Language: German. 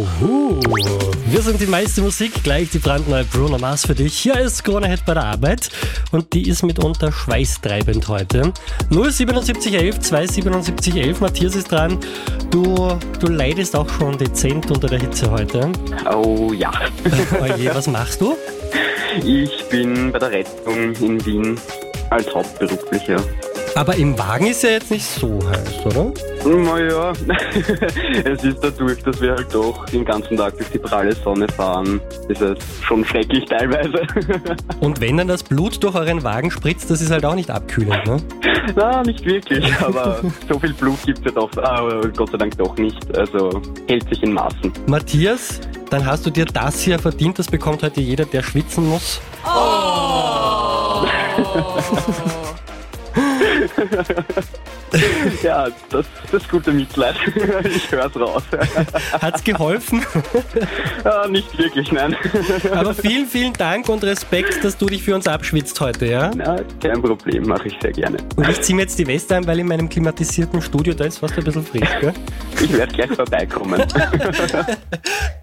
Wir sind die meiste Musik, gleich die brandneue Bruno Mars für dich. Hier ist Krone-Hit bei der Arbeit und die ist mitunter schweißtreibend heute. 07711 27711, Matthias ist dran. Du leidest auch schon dezent unter der Hitze heute. Oh ja. Oje, was machst du? Ich bin bei der Rettung in Wien als Hauptberuflicher. Aber im Wagen ist ja jetzt nicht so heiß, oder? Naja, es ist dadurch, dass wir halt doch den ganzen Tag durch die pralle Sonne fahren, ist es schon schrecklich teilweise. Und wenn dann das Blut durch euren Wagen spritzt, das ist halt auch nicht abkühlend, ne? Na, nicht wirklich, aber so viel Blut gibt es ja doch, Gott sei Dank doch nicht, also hält sich in Maßen. Matthias, dann hast du dir das hier verdient, das bekommt heute jeder, der schwitzen muss. Oh! Ja, das gute Mitleid. Ich hör's raus. Hat's geholfen? Ja, nicht wirklich, nein. Aber vielen, vielen Dank und Respekt, dass du dich für uns abschwitzt heute, ja? Na, kein Problem, mache ich sehr gerne. Und ich ziehe mir jetzt die Weste an, weil in meinem klimatisierten Studio, da ist fast ein bisschen frisch, gell? Ich werde gleich vorbeikommen.